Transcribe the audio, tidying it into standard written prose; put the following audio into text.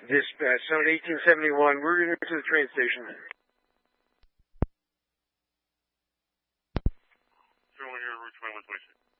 Dispatch, Zone 1871, we're going to the train station. Route 2126.